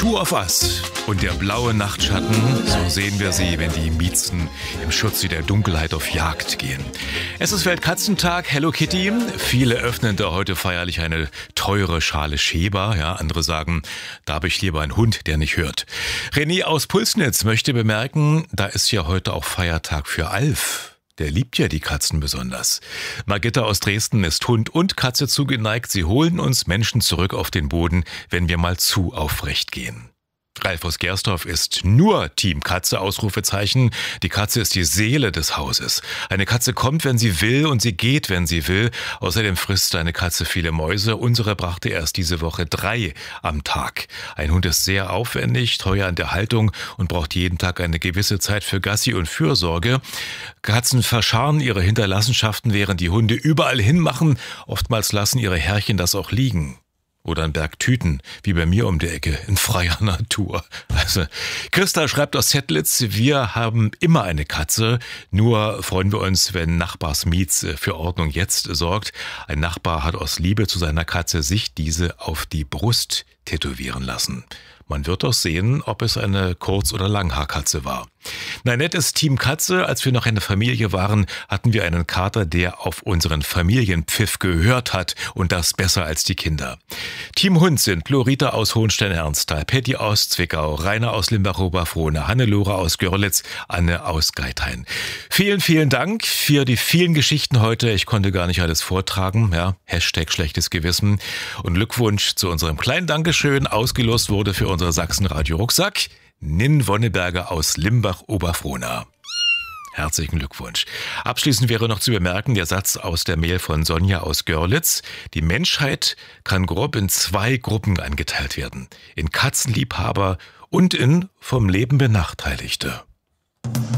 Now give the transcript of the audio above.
Two of Us und der blaue Nachtschatten, so sehen wir sie, wenn die Miezen im Schutze der Dunkelheit auf Jagd gehen. Es ist Weltkatzentag, Hello Kitty. Viele öffnen da heute feierlich eine teure Schale Schäber. Ja, andere sagen, da habe ich lieber einen Hund, der nicht hört. René aus Pulsnitz möchte bemerken, da ist ja heute auch Feiertag für Alf. Der liebt ja die Katzen besonders. Margitta aus Dresden ist Hund und Katze zugeneigt. Sie holen uns Menschen zurück auf den Boden, wenn wir mal zu aufrecht gehen. Ralf aus Gersdorf ist nur Team Katze, Ausrufezeichen. Die Katze ist die Seele des Hauses. Eine Katze kommt, wenn sie will, und sie geht, wenn sie will. Außerdem frisst eine Katze viele Mäuse. Unsere brachte erst diese Woche 3 am Tag. Ein Hund ist sehr aufwendig, teuer an der Haltung und braucht jeden Tag eine gewisse Zeit für Gassi und Fürsorge. Katzen verscharren ihre Hinterlassenschaften, während die Hunde überall hinmachen. Oftmals lassen ihre Herrchen das auch liegen. Oder ein Berg Tüten, wie bei mir um die Ecke, in freier Natur. Also, Christa schreibt aus Zettlitz, wir haben immer eine Katze, nur freuen wir uns, wenn Nachbars Mietz für Ordnung jetzt sorgt. Ein Nachbar hat aus Liebe zu seiner Katze sich diese auf die Brust tätowieren lassen. Man wird doch sehen, ob es eine Kurz- oder Langhaarkatze war. Na, nett ist Team Katze. Als wir noch eine Familie waren, hatten wir einen Kater, der auf unseren Familienpfiff gehört hat, und das besser als die Kinder. Team Hund sind Glorita aus Hohenstein-Ernsthal, Patty aus Zwickau, Rainer aus Limbach-Oberfrohna, Hannelore aus Görlitz, Anne aus Geithain. Vielen, vielen Dank für die vielen Geschichten heute. Ich konnte gar nicht alles vortragen. Ja, Hashtag schlechtes Gewissen. Und Glückwunsch zu unserem kleinen Dankeschön. Ausgelost wurde für unser Sachsen-Radio-Rucksack Nin Wonneberger aus Limbach-Oberfrohna. Herzlichen Glückwunsch. Abschließend wäre noch zu bemerken, der Satz aus der Mail von Sonja aus Görlitz. Die Menschheit kann grob in 2 Gruppen eingeteilt werden. In Katzenliebhaber und in vom Leben Benachteiligte.